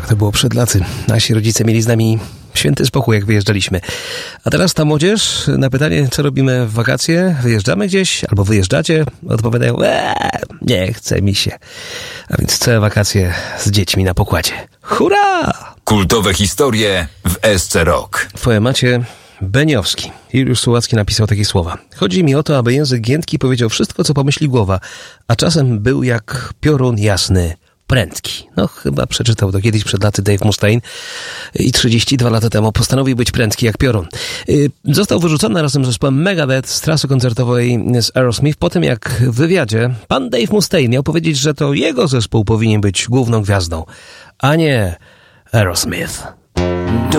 Tak to było przed laty. Nasi rodzice mieli z nami święty spokój, jak wyjeżdżaliśmy. A teraz ta młodzież na pytanie, co robimy w wakacje, wyjeżdżamy gdzieś albo wyjeżdżacie, odpowiadają, nie chce mi się. A więc całe wakacje z dziećmi na pokładzie. Hurra! Kultowe historie w SC Rock. W poemacie Beniowski Juliusz Sułacki napisał takie słowa. Chodzi mi o to, aby język giętki powiedział wszystko, co pomyśli głowa, a czasem był jak piorun jasny, prędki. No, chyba przeczytał to kiedyś przed laty Dave Mustaine i 32 lata temu postanowił być prędki jak piorun. Został wyrzucony razem z zespołem Megadeth z trasy koncertowej z Aerosmith po tym, jak w wywiadzie pan Dave Mustaine miał powiedzieć, że to jego zespół powinien być główną gwiazdą, a nie Aerosmith.